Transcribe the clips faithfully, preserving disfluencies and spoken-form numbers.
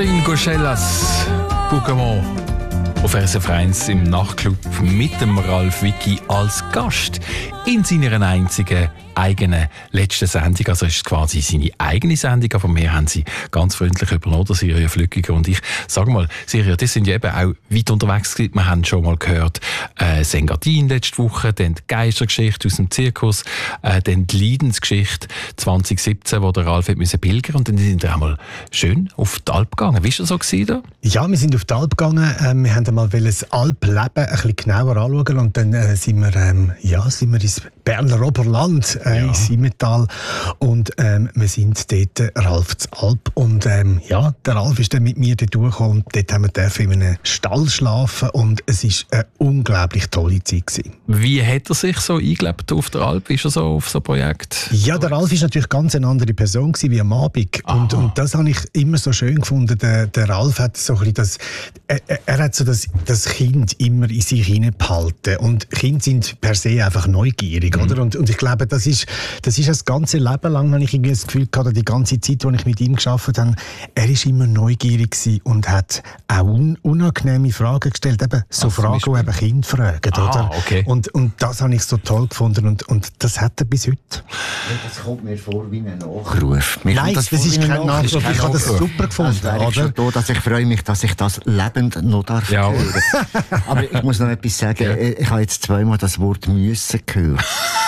Caroline Gauchellas, Pokémon auf R S F eins im Nachtclub mit dem Ralf Wicki als Gast in seiner einzigen eigenen letzten Sendung. Also es ist quasi seine eigene Sendung, aber wir haben sie ganz freundlich übernommen, der Siria Flückiger und ich. Sag mal, Siria, das sind ja eben auch weit unterwegs gewesen. Wir haben schon mal gehört, äh, Sengadin letzte Woche, dann die Geistergeschichte aus dem Zirkus, äh, dann die Leidensgeschichte zwanzig siebzehn, wo der Ralf hat müssen pilgern, und dann sind wir auch mal schön auf die Alp gegangen. Wie war das so gewesen da? Ja, wir sind auf die Alp gegangen. Ähm, wir wollten mal das Alpleben ein bisschen genauer anschauen und dann äh, sind wir, ähm, ja, sind wir ins Berner Oberland, äh, ja. ins Simmental, und ähm, wir sind dort äh, Ralf zur Alp, und ähm, ja, der Ralf ist dann mit mir dort durchgekommen, und dort haben wir dürfen in einem Stall schlafen, und es war eine unglaublich tolle Zeit gewesen. Wie hat er sich so eingelebt auf der Alp? Ist er so auf so ein Projekt? Ja, der Ralf ist natürlich ganz eine andere Person gewesen, wie am Abend, und, und das habe ich immer so schön gefunden. Der, der Ralf hat so ein bisschen das, er, er hat so das, das Kind immer in sich hineinbehalten, und Kinder sind per se einfach neugierig, mhm. oder? Und, und ich glaube, das ist, das ist das ganze Leben lang, habe ich irgendwie das Gefühl gehabt, die ganze Zeit, als ich mit ihm gearbeitet habe, er ist immer neugierig gewesen und hat auch un, unangenehme Fragen gestellt, eben so Ach, Fragen, die eben Kinder fragen, ah, oder? Okay. Und, und das habe ich so toll gefunden, und, und das hat er bis heute. Das kommt mir vor wie ein Nachruf. Mir Nein, das, das ist kein Nachruf, ich, ich habe das super gefunden. Also oder? Schon da, dass ich freue mich, dass ich das lebend noch darf ja. hören. Aber ich muss noch etwas sagen, ja. ich habe jetzt zweimal das Wort «müssen» gehört.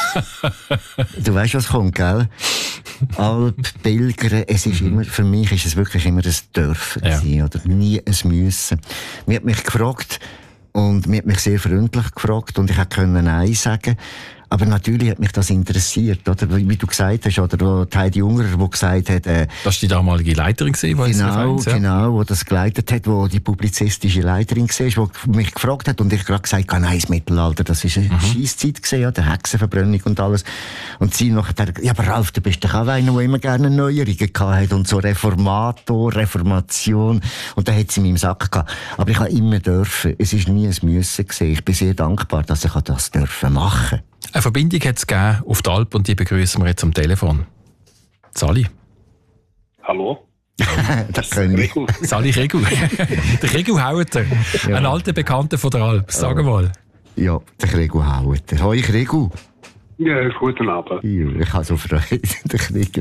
Du weißt, was kommt, gell? Alp, Pilgern, es ist immer, für mich ist es wirklich immer ein Dürfen ja. gewesen, oder nie ein Müssen. Mir hat mich gefragt, und mir hat mich sehr freundlich gefragt, und ich konnte Nein sagen. Aber natürlich hat mich das interessiert, oder? Wie du gesagt hast, oder die Heidi Ungerer, die gesagt hat... Äh, das war die damalige Leiterin gewesen, die genau, es ja. genau, die das geleitet hat, die die publizistische Leiterin war, die mich gefragt hat, und ich gerade gesagt habe, nein, das Mittelalter, das war eine mhm. Scheisszeit gewesen, ja, der Hexenverbrennung und alles. Und sie nachher, ja, aber Ralf, du bist doch auch einer, der immer gerne Neuerungen gehabt hat, und so Reformator, Reformation, und da hat sie in meinem Sack gehabt. Aber ich habe immer dürfen, es war nie ein Müssen gewesen. Ich bin sehr dankbar, dass ich das dürfen machen. Eine Verbindung hat es gegeben auf der Alp, und die begrüßen wir jetzt am Telefon. Sali. Hallo. Das können wir. Sali Regu. Der Regu Haueter, ja. Ein alter Bekannter von der Alp. Sag ja. mal. Ja, der Regu Haueter. Hoi Regu. Ja, guten Abend. Ja, ich habe so Freude, der Regu.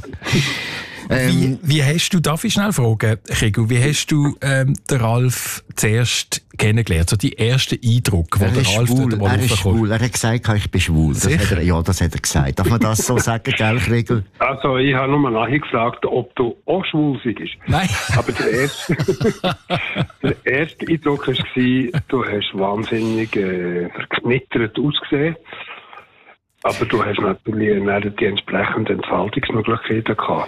Ähm, wie, wie hast du, darf ich schnell fragen, Regu, wie hast du ähm, den Ralf zuerst kennengelernt? So die ersten Eindrücke, die der Ralf schwul, dort mal Er ist schwul, er hat gesagt, ich bin schwul. Das hat er, ja, das hat er gesagt. Darf man das so sagen, gell, Regu? Also, ich habe nur nachgefragt, ob du auch schwul bist. Nein. Aber der erste, der erste Eindruck war, du hast wahnsinnig äh, verknittert ausgesehen. Aber du hast natürlich die entsprechenden Entfaltungsmöglichkeiten gehabt.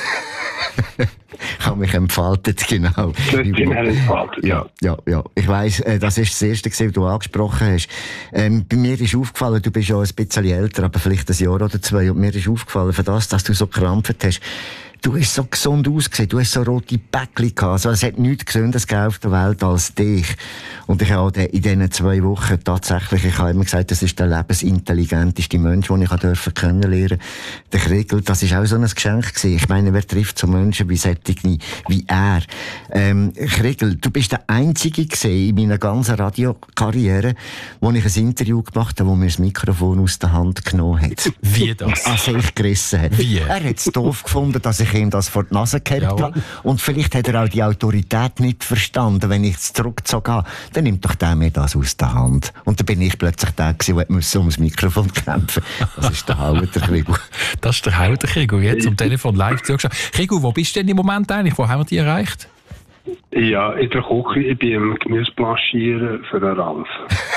Ich habe mich entfaltet, genau. Du hast dich entfaltet, ja. Ja, ja, ja. Ich weiss, äh, das ist das Erste, was du angesprochen hast. Ähm, bei mir ist aufgefallen, du bist ja ein bisschen älter, aber vielleicht ein Jahr oder zwei, und mir ist aufgefallen, für das, dass du so gekrampft hast, du hast so gesund ausgesehen, du hast so rote Bäckchen gehabt. Also, es hat nichts Gesünderes auf der Welt als dich. Und ich habe in diesen zwei Wochen tatsächlich, ich habe immer gesagt, das ist der lebensintelligenteste Mensch, den ich dürfen kennenlernen. Der Kriegel, das ist auch so ein Geschenk gewesen. Ich meine, wer trifft so Menschen wie solche, wie er? Ähm, Kriegel, du bist der Einzige gewesen in meiner ganzen Radiokarriere, wo ich ein Interview gemacht habe, wo mir das Mikrofon aus der Hand genommen hat. Wie das? Also ich gerissen hat. Wie? Er hat es doof gefunden, dass ich ihm das vor die Nase gehabt habe. Und vielleicht hat er auch die Autorität nicht verstanden, wenn ich es zurückgezogen habe. Dann nimmt doch der mir das aus der Hand. Und dann bin ich plötzlich der gewesen, der musste ums Mikrofon kämpfen. Das ist der Haueter Krigu. Das ist der Haueter Krigu. Jetzt am Telefon live zugeschaut. Krigu, wo bist du denn im Moment eigentlich? Wo haben wir dich erreicht? Ja, in der Küche. Ich bin am Gemüse blanchieren für den Ralf.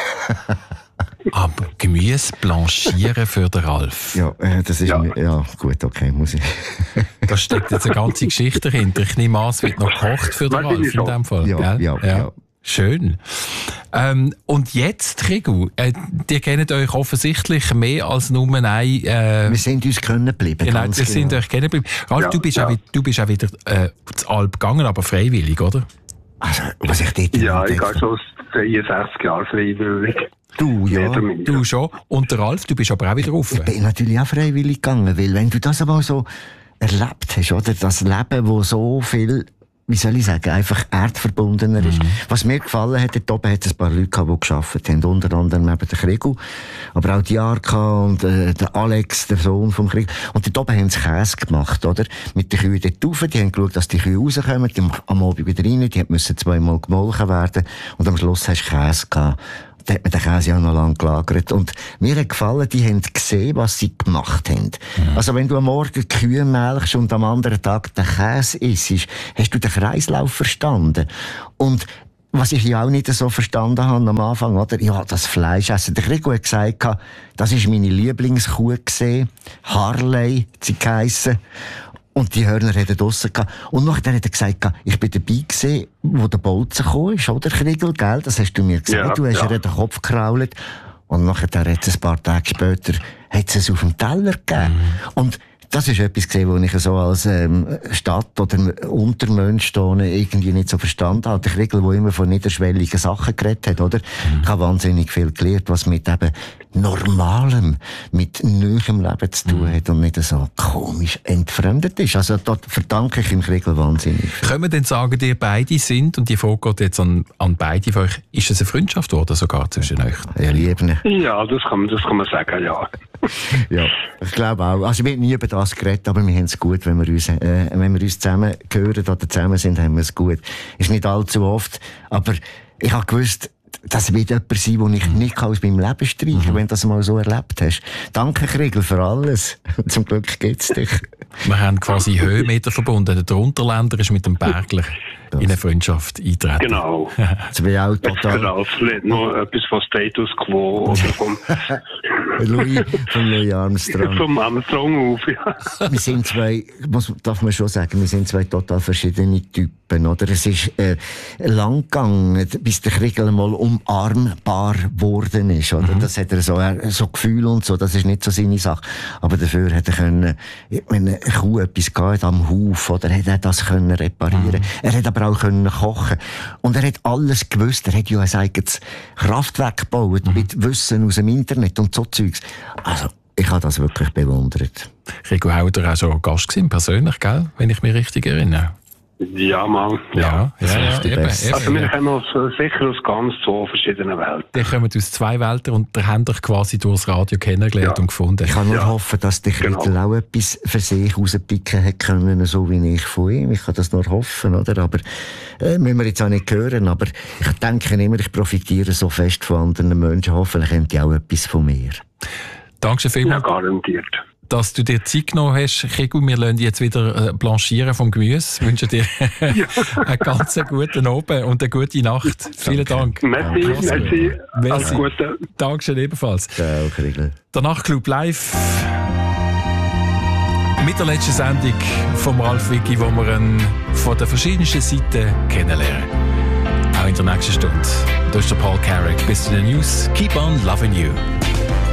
Aber Gemüse blanchieren für den Ralf. Ja, äh, das ist... Ja. ja, gut, okay, muss ich... Da steckt jetzt eine ganze Geschichte dahinter. Ich nehme an, es wird noch gekocht für den Ralf in dem Fall. Ja, ja, ja, ja. Schön. Ähm, und jetzt, Regu, äh, die kennen euch offensichtlich mehr als nur ein... Äh, wir sind uns können geblieben. Genau, wir sind euch kennen geblieben. Ralf, ja, du, bist ja. auch, du bist auch wieder äh, zur Alp gegangen, aber freiwillig, oder? Also, was ich dort... Ja, ich gehe schon dreiundsechzig Jahre freiwillig. Du, ja. Du schon. Und der Ralf, du bist aber auch wieder rauf. Ich bin natürlich auch freiwillig gegangen, weil wenn du das einmal so erlebt hast, oder? Das Leben, wo so viel wie soll ich sagen, einfach erdverbundener ist. Mhm. Was mir gefallen hat, dort oben hat es ein paar Leute gehabt, die gearbeitet haben, unter anderem eben der Kriegel, aber auch die Arka und äh, der Alex, der Sohn vom Kriegel. Und dort oben haben sie Käse gemacht, oder? Mit den Kühen dort rauf, die haben geschaut, dass die Kühe rauskommen, die am Abend wieder rein, die müssen zweimal gemolken werden und am Schluss hast du Käse gehabt. Da hat man den Käse ja noch lange gelagert. Und mir hat gefallen, die haben gesehen, was sie gemacht haben. Mhm. Also wenn du am Morgen Kühe melkst und am anderen Tag den Käse isst, hast du den Kreislauf verstanden. Und was ich ja auch nicht so verstanden habe am Anfang, oder? Ja, das Fleisch essen. Der Krigo hat gesagt, das war meine Lieblingskuh gesehen. Harley, sie geheissen. Und die Hörner hatten draussen gehabt. Und nachher hat er gesagt, ich bin dabei gewesen, wo der Bolzen gekommen ist, oder, Kriegel, gell? Das hast du mir gesagt. Ja, du hast ja. ihr den Kopf gekrault. Und nachher hat es ein paar Tage später, hat es auf dem Teller gegeben. Mhm. Und das ist etwas gesehen, was ich so als ähm, Stadt- oder Untermensch irgendwie nicht so verstanden habe. Der Kriegel, der immer von niederschwelligen Sachen geredet hat, oder? Mhm. Ich habe wahnsinnig viel gelernt, was mit eben Normalem, mit neuem Leben zu tun hat und nicht so komisch entfremdet ist. Also dort verdanke ich im Kriegel wahnsinnig viel. Können wir denn sagen, ihr beide sind, und die Frage geht jetzt an, an beide von euch, ist es eine Freundschaft geworden sogar zwischen euch? Ja, lieben. Ja, das kann, das kann man sagen, ja. Ja, ich glaube auch. Also wir haben nie über das geredet, aber wir haben es gut, wenn wir uns, äh, wenn wir uns zusammen hören oder zusammen sind, haben wir es gut. Ist nicht allzu oft, aber ich habe gewusst, das wird jemand sein, den ich nicht aus meinem Leben streichen kann, mhm. wenn du das mal so erlebt hast. Danke, Kriegel, für alles. Zum Glück gibt es dich. Wir haben quasi Höhenmeter verbunden. Der Unterländer ist mit dem Bergler in eine Freundschaft eintreten. Genau. Das wäre auch total... Genau, vielleicht noch etwas von Status Quo oder vom... Louis, von Louis Armstrong. Vom Armstrong auf, ja. Wir sind zwei, muss, darf man schon sagen, wir sind zwei total verschiedene Typen, oder? Es ist äh, lang gegangen, bis der Kriegel mal umarmbar geworden ist, oder? Mhm. Das hat er so, er, so Gefühl und so, das ist nicht so seine Sache. Aber dafür hätte er können, wenn eine Kuh etwas gehabt am Hof, oder, hätte er das können reparieren. Mhm. Er hätte aber auch können kochen. Und er hat alles gewusst. Er hat ja ein eigenes Kraftwerk gebaut, mhm. mit Wissen aus dem Internet und so Zeugs. Also, ich habe das wirklich bewundert. Rico Hauder war auch schon Gast gewesen, persönlich, gell? Wenn ich mich richtig erinnere. Ja, Mann. Ja, ja, ja, ja eben, eben. Also wir kommen aus, sicher aus ganz zwei verschiedenen Welten. Die kommen aus zwei Welten und ihr habt euch quasi durchs Radio kennengelernt ja. und gefunden. Ich kann nur ja. hoffen, dass der Kriegel genau. auch etwas für sich rauspicken hätte können, so wie ich von ihm. Ich kann das nur hoffen, oder? Aber äh, müssen wir jetzt auch nicht hören. Aber ich denke immer, ich profitiere so fest von anderen Menschen. Hoffentlich haben die auch etwas von mir. Danke vielmals. Ja, garantiert. Dass du dir Zeit genommen hast, Kriegel. Wir lassen dich jetzt wieder blanchieren vom Gemüse. Ich wünsche dir ja. einen ganz guten Abend und eine gute Nacht. Vielen Dank. Merci, merci. merci. Alles Gute. Dankeschön ebenfalls. Ciao, Kriegel. Der Nachtclub live mit der letzten Sendung vom Ralf Wicki, wo wir ihn von den verschiedensten Seiten kennenlernen. Auch in der nächsten Stunde. Das ist der Paul Carrick. Bis zu den News. Keep on loving you.